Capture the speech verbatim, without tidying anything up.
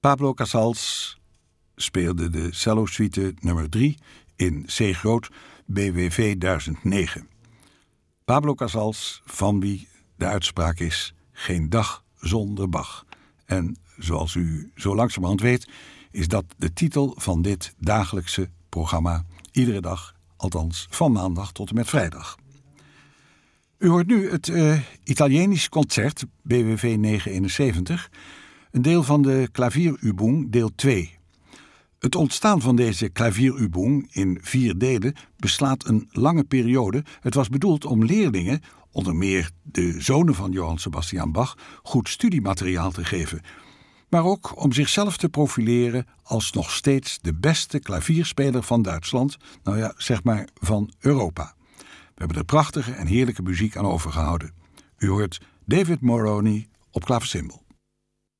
Pablo Casals speelde de cello-suite nummer drie in C groot B W V duizend negen. Pablo Casals, van wie de uitspraak is geen dag zonder Bach. En zoals u zo langzamerhand weet, is dat de titel van dit dagelijkse programma. Iedere dag, althans van maandag tot en met vrijdag. U hoort nu het uh, Italienisch concert B W V negenhonderdeenenzeventig, een deel van de Klavierübung deel twee. Het ontstaan van deze Klavierübung in vier delen beslaat een lange periode. Het was bedoeld om leerlingen, onder meer de zonen van Johann Sebastian Bach, goed studiemateriaal te geven. Maar ook om zichzelf te profileren als nog steeds de beste klavierspeler van Duitsland, nou ja, zeg maar van Europa. We hebben er prachtige en heerlijke muziek aan overgehouden. U hoort David Moroni op klavecimbal.